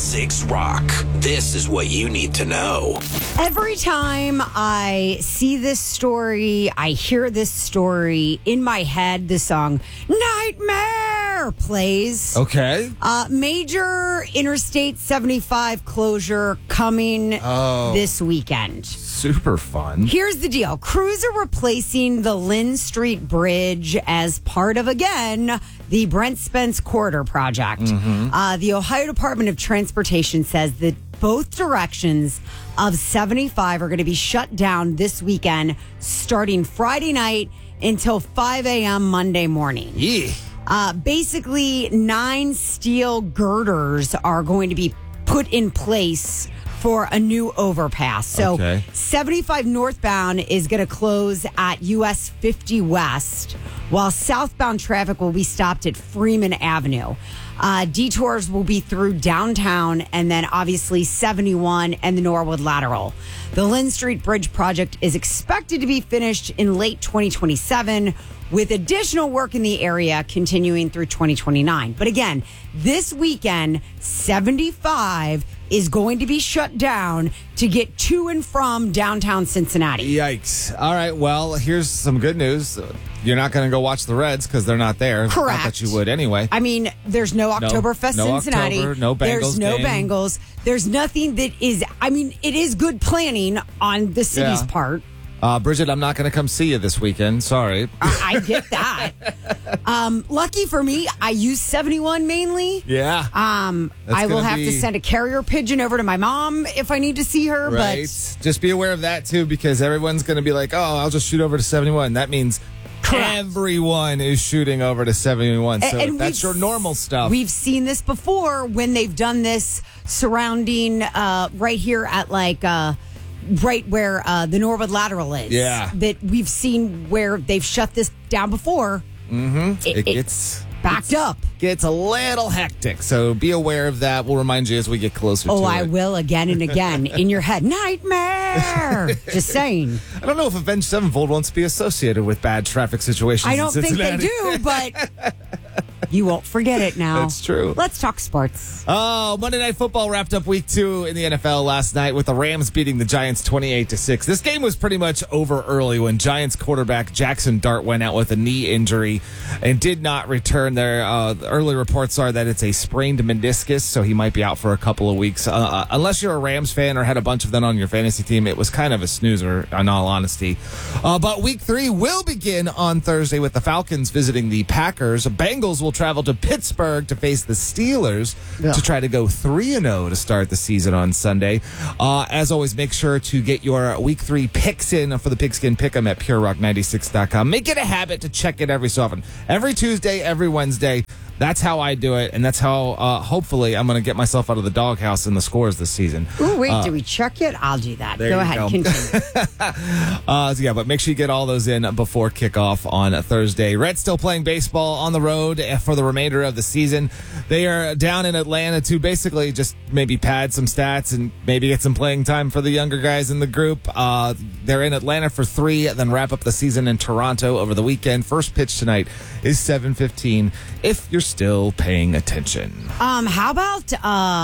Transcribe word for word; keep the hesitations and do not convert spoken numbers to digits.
six Rock. This is what you need to know. Every time I see this story, I hear this story, in my head, the song Nightmare plays. Okay. Uh, major Interstate seventy-five closure coming Oh. this weekend. Super fun. Here's the deal. Crews are replacing the Lynn Street Bridge as part of, again, the Brent Spence Corridor project. Mm-hmm. Uh, the Ohio Department of Transportation says that both directions of seventy-five are going to be shut down this weekend, starting Friday night until five a.m. Monday morning. Yeah. Uh, basically, nine steel girders are going to be put in place for a new overpass. So Okay. seventy-five northbound is going to close at U S fifty West, while southbound traffic will be stopped at Freeman Avenue. Uh, detours will be through downtown and then obviously seventy-one and the Norwood Lateral. The Lynn Street Bridge project is expected to be finished in late twenty twenty-seven, with additional work in the area continuing through twenty twenty-nine. But again, this weekend, seventy-five is going to be shut down to get to and from downtown Cincinnati. Yikes. All right. Well, here's some good news. You're not going to go watch the Reds because they're not there. Correct. Not that you would anyway. I mean, there's no Oktoberfest no Cincinnati. October, no Bengals There's no game. Bengals. There's nothing that is, I mean, it is good planning on the city's Yeah. part. Uh, Bridget, I'm not going to come see you this weekend. Sorry. I, I get that. um, lucky for me, I use seventy-one mainly. Yeah. Um, That's I will gonna have be- to send a carrier pigeon over to my mom if I need to see her. Right. But Just be aware of that, too, because everyone's going to be like, oh, I'll just shoot over to seventy-one. That means Correct. everyone is shooting over to seventy-one. So And- and that's we've your normal stuff. We've seen this before when they've done this surrounding uh, right here at like uh, right where uh, the Norwood Lateral is. Yeah. That we've seen where they've shut this down before. Mm-hmm. It, it gets backed up. gets a little hectic. So be aware of that. We'll remind you as we get closer Oh, to I it. will again and again in your head. Nightmare. Just saying. I don't know if Avenged Sevenfold wants to be associated with bad traffic situations. I don't in think they Cincinnati. do, but you won't forget it now. That's true. Let's talk sports. Oh, Monday Night Football wrapped up week two in the N F L last night with the Rams beating the Giants twenty-eight to six. This game was pretty much over early when Giants quarterback Jackson Dart went out with a knee injury and did not return. There, uh, the early reports are that it's a sprained meniscus, so he might be out for a couple of weeks. Uh, unless you're a Rams fan or had a bunch of them on your fantasy team, it was kind of a snoozer, in all honesty. Uh, but week three will begin on Thursday with the Falcons visiting the Packers. Bengals will travel to Pittsburgh to face the Steelers Yeah. to try to go three and oh to start the season on Sunday. Uh, as always, make sure to get your week three picks in for the Pigskin Pick'em at pure rock ninety-six dot com. Make it a habit to check it every so often. Every Tuesday, every Wednesday. That's how I do it, and that's how, uh, hopefully, I'm going to get myself out of the doghouse in the scores this season. Ooh, wait, Uh, do we check it? I'll do that. there Go you ahead, go. continue. Uh, so yeah, but make sure you get all those in before kickoff on Thursday. Reds still playing baseball on the road for the remainder of the season. They are down in Atlanta to basically just maybe pad some stats and maybe get some playing time for the younger guys in the group. Uh, they're in Atlanta for three, then wrap up the season in Toronto over the weekend. First pitch tonight is seven fifteen if you're still paying attention. Um, how about uh